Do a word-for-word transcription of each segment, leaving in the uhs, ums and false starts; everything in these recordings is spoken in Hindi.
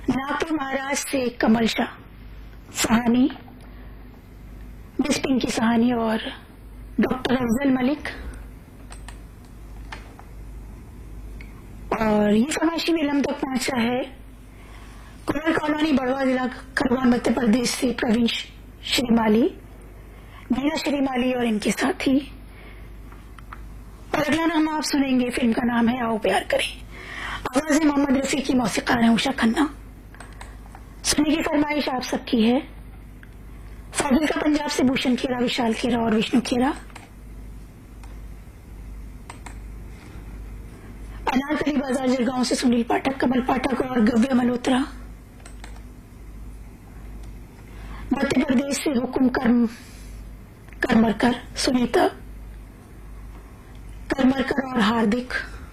नागपुर महाराज से कमल शाह, सहानी मिस पिंकी सहानी और डॉक्टर अफजल मलिक। और ये फरमाइशी मेल हम तक पहुंचा है कुरल कॉलोनी, बड़वा जिला खरगोन, मध्य प्रदेश से प्रवीण श्रीमाली, मीरा श्रीमाली और इनके साथी। और अगला नाम आप सुनेंगे, फिल्म का नाम है आओ प्यार करें। आवाज मोहम्मद रफी की, मौसीकार है उषा खन्ना। सुनने की फरमाइश आप सबकी है। फाजिल का पंजाब से भूषण खेरा, विशाल खेरा और विष्णु खेरा। अनारकली बाजार जलगांव से सुनील पाठक, कमल पाठक और गव्य मल्होत्रा। मध्य प्रदेश से हुकुम कर्म करमरकर, सुनीता करमरकर और हार्दिक।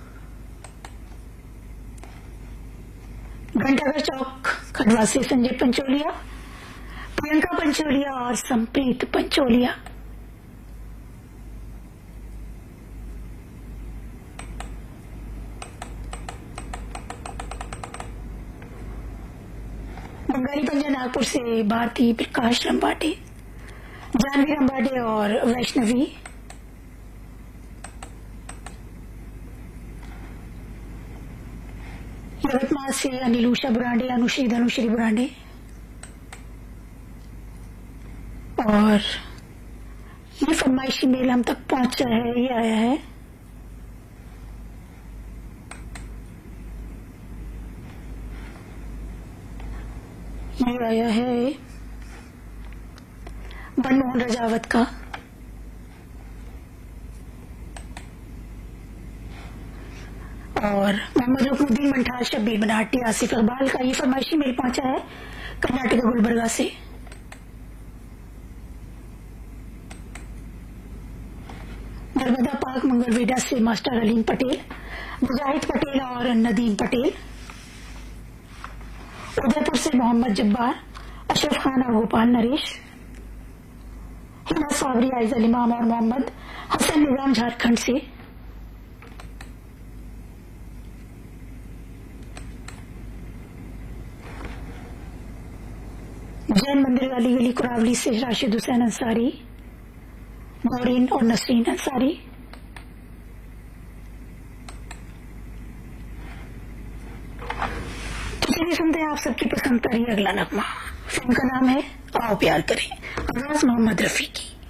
घंटाघर चौक खंडवा से संजय पंचोलिया, प्रियंका पंचोलिया और संप्रीत पंचोलिया। बंगाली पंजा नागपुर से भारती, प्रकाश रंबाटे, जानवी रंबाटे और वैष्णवी। यवतमाल से अनिलूषा बुरांडे, अनुश्री धनुश्री बुरांडे। और ये फरमाइशी मेल हम तक पहुंचा है, ये आया है ये आया है मनमोहन रजावत का। और मोहम्मद रुकनुद्दीन मंठाल, शब्बीर बनाटी, आसिफ इकबाल का ये फरमाइशी मेल पहुंचा है कर्नाटक गुलबर्गा से। नर्मदा पार्क मंगलवेढा से मास्टर अलीम पटेल, मुजाहिद पटेल और नदीम पटेल। उदयपुर से मोहम्मद जब्बार, अशरफ खान और गोपाल नरेश। हिमा सावरी, आइजल इमाम और मोहम्मद हसन निजाम, झारखंड से। जैन मंदिर वाली गली कुरावली से राशिद हुसैन अंसारी, नौरीन और नसरीन अंसारी। तो चलिए सुनते हैं आप सबकी पसंद का ही अगला नगमा। फिल्म का नाम है आओ प्यार करें, आवाज मोहम्मद रफी की।